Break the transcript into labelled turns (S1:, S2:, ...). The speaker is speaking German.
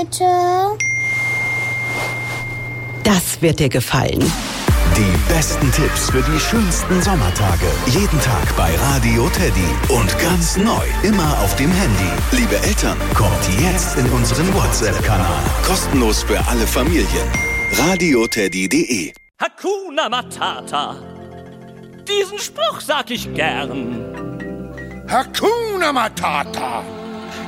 S1: bitte?
S2: Das wird dir gefallen.
S3: Die besten Tipps für die schönsten Sommertage. Jeden Tag bei Radio Teddy. Und ganz neu, immer auf dem Handy. Liebe Eltern, kommt jetzt in unseren WhatsApp-Kanal. Kostenlos für alle Familien. radioteddy.de.
S4: Hakuna Matata. Diesen Spruch sag ich gern.
S5: Hakuna Matata.